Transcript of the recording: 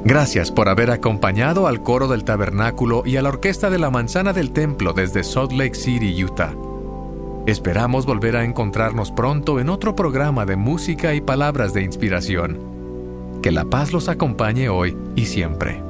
Gracias por haber acompañado al coro del tabernáculo y a la orquesta de la manzana del templo desde Salt Lake City, Utah. Esperamos volver a encontrarnos pronto en otro programa de música y palabras de inspiración. Que la paz los acompañe hoy y siempre.